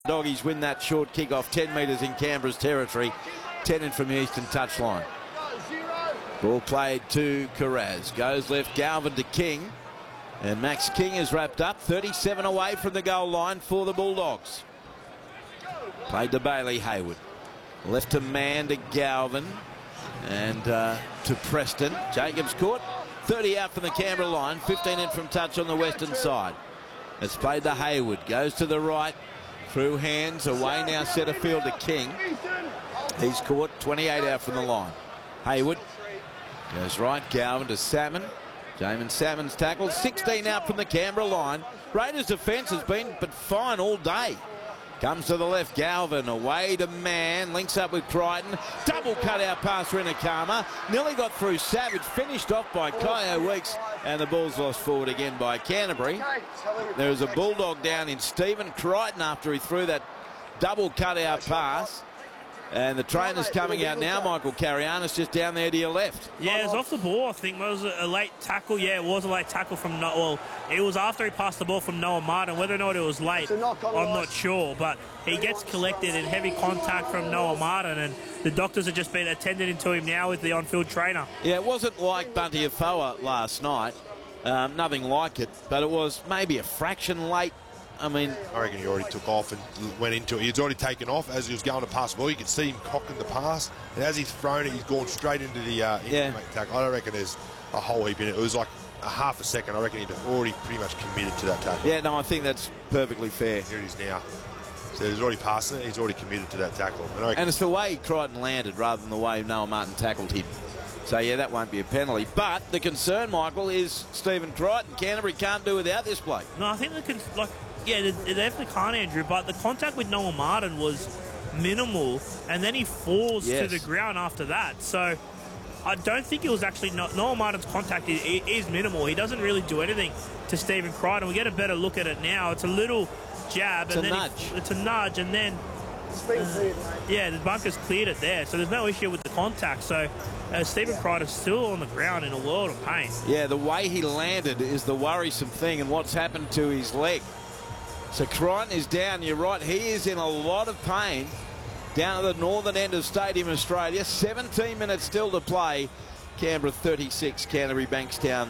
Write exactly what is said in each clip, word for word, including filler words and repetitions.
Doggies win that short kick off ten metres in Canberra's territory. ten in from the eastern touchline. Ball played to Carraz. Goes left, Galvin to King. And Max King is wrapped up. thirty-seven away from the goal line for the Bulldogs. Played to Bailey Hayward. Left to Mann to Galvin. And uh, to Preston. Jacobs caught. thirty out from the Canberra line. fifteen in from touch on the western side. It's played to Hayward. Goes to the right. Through hands. Away now centre field to King. He's caught. twenty-eight out from the line. Hayward. Goes right. Galvin to Salmon. Jamin Salmon's tackled. sixteen out from the Canberra line. Raiders' defence has been but fine all day. Comes to the left. Galvin away to Mann. Links up with Crichton. Double cut-out pass for Inakama. Nearly got through Savage. Finished off by Kyo Weeks. And the ball's lost forward again by Canterbury. There was a Bulldog down in Stephen Crichton after he threw that double cut-out pass. And the trainer's coming out now. Michael Carianis just down there to your left. Yeah, it was off the ball, I think. It was a late tackle. Yeah, it was a late tackle from Noah. Well, it was after he passed the ball from Noah Martin. Whether or not it was late, I'm not sure. But he gets collected in heavy contact from Noah Martin. And the doctors have just been attending to him now with the on-field trainer. Yeah, it wasn't like Bunty Afoa last night. Um, nothing like it. But it was maybe a fraction late. I mean, I reckon he already took off and went into it. He's already taken off as he was going to pass the ball. You could see him cocking the pass, and as he's thrown it, he's gone straight into the uh, into yeah. the tackle. I don't reckon there's a whole heap in it. It was like a half a second. I reckon he'd already pretty much committed to that tackle. Yeah, no, I think that's perfectly fair. Here it is now. So he's already passing it. He's already committed to that tackle. And, and it's the way Crichton landed rather than the way Noah Martin tackled him. So, yeah, that won't be a penalty. But the concern, Michael, is Stephen Crichton. Canterbury can't do without this bloke. No, I think they can, like, yeah, they, they definitely can't, Andrew, but the contact with Noah Martin was minimal, and then he falls yes. to the ground after that. So I don't think it was actually no, Noah Martin's contact is, is minimal. He doesn't really do anything to Stephen Crichton. We get a better look at it now. It's a little jab. It's and a then nudge. He, it's a nudge, and then uh, yeah, the bunker's cleared it there. So there's no issue with the contact. So uh, Stephen Crichton's still on the ground in a world of pain. Yeah, the way he landed is the worrisome thing, and what's happened to his leg. So Crichton is down, you're right, he is in a lot of pain down at the northern end of Stadium Australia. seventeen minutes still to play. Canberra thirty-six, Canterbury Bankstown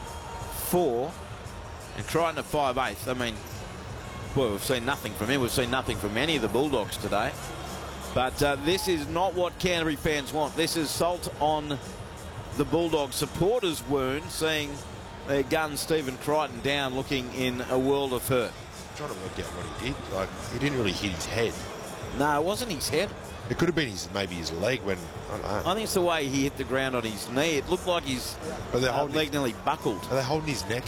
four. And Crichton at five eighth. I mean, well, we've seen nothing from him. We've seen nothing from any of the Bulldogs today. But uh, this is not what Canterbury fans want. This is salt on the Bulldog supporters' wound, seeing their gun Stephen Crichton down looking in a world of hurt. Trying to work out what he did. Like, he didn't really hit his head. No, it wasn't his head. It could have been his maybe his leg when, I don't know. I think it's the way he hit the ground on his knee. It looked like his uh, leg nearly buckled. Are they holding his neck?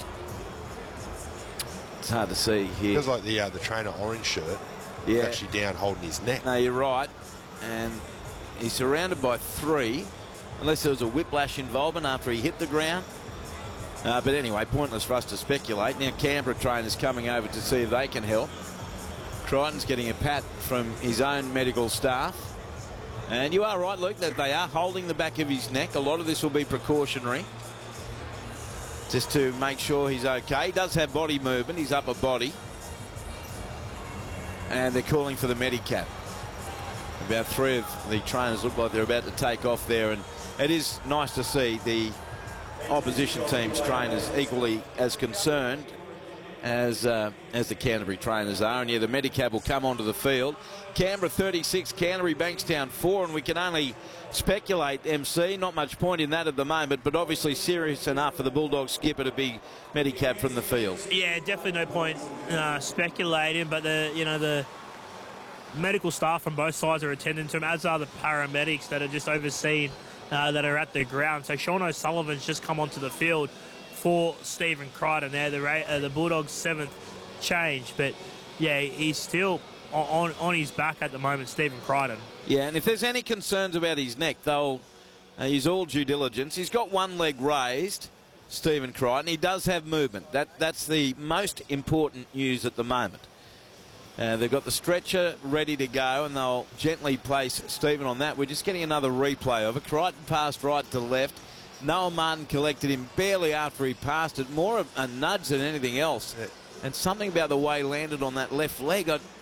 It's hard to see here. It feels like the, uh, the trainer orange shirt yeah. is actually down holding his neck. No, you're right. And he's surrounded by three, unless there was a whiplash involvement after he hit the ground. Uh, but anyway, pointless for us to speculate. Now Canberra trainers coming over to see if they can help. Crichton's getting a pat from his own medical staff. And you are right, Luke, that they are holding the back of his neck. A lot of this will be precautionary, just to make sure he's okay. He does have body movement, his upper body. And they're calling for the Medicap. About three of the trainers look like they're about to take off there. And it is nice to see the opposition team's trainers equally as concerned as uh, as the Canterbury trainers are. And yeah, the Medicab will come onto the field. Canberra thirty-six, Canterbury Bankstown four, and we can only speculate, M C, not much point in that at the moment, but obviously serious enough for the Bulldogs skipper to be Medicab from the field. Yeah, definitely no point uh, speculating, but the you know the medical staff from both sides are attending to him, as are the paramedics that are just overseeing Uh, that are at the ground. So Sean O'Sullivan's just come onto the field for Stephen Crichton there, the, uh, the Bulldogs' seventh change. But, yeah, he's still on, on his back at the moment, Stephen Crichton. Yeah, and if there's any concerns about his neck, they'll uh, use all due diligence. He's got one leg raised, Stephen Crichton. He does have movement. That That's the most important news at the moment. Uh, they've got the stretcher ready to go, and they'll gently place Stephen on that. We're just getting another replay of it. Crichton passed right to left. Noah Martin collected him barely after he passed it. More a, a nudge than anything else. Yeah. And something about the way he landed on that left leg. I,